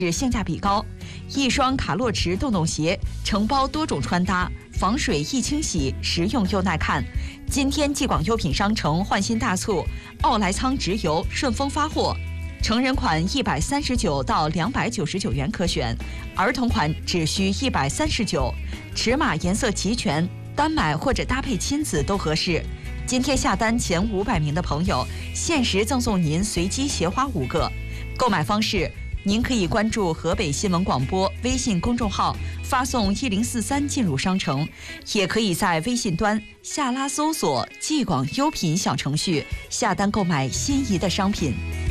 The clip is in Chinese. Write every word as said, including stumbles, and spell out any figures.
是性价比高，一双卡洛驰洞洞鞋承包多种穿搭，防水易清洗，实用又耐看。今天继广优品商城换新大促，奥莱仓直邮顺丰发货。成人款一百三十九到两百九十九元可选，儿童款只需一百三十九，尺码颜色齐全，单买或者搭配亲子都合适。今天下单前五百名的朋友，限时赠送您随机鞋花五个。购买方式，您可以关注河北新闻广播微信公众号，发送一零四三进入商城，也可以在微信端下拉搜索“继广优品”小程序，下单购买心仪的商品。